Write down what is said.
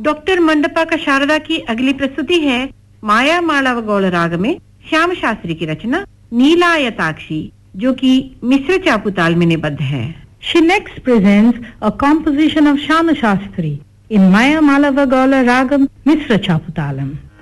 Doctor mandapa का शारदा की अगली प्रस्तुति है माया मालवगौल राग में श्याम शास्त्री की रचना नीलायताक्षी, जो कि मिश्र चापुताल में निबद्ध है। She next presents a composition of Shyama Shastri in Maya Malava Gaula Ragam Misra Chaputalam.